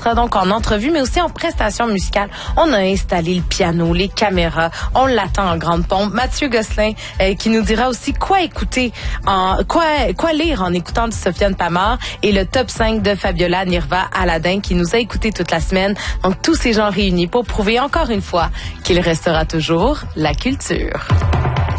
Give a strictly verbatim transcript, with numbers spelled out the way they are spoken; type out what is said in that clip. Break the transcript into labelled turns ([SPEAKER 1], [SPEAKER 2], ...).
[SPEAKER 1] sera donc en entrevue, mais aussi en prestation musicale. On a installé le piano, les caméras. On l'attend en grande pompe. Mathieu Gosselin euh, qui nous dira aussi quoi écouter, en quoi quoi lire en écoutant du Sofiane Pamart et le top cinq de Fabiola Nirva Aladin qui nous a écouté toute la semaine. Donc tous ces gens réunis pour prouver encore une fois qu'il restera toujours la culture.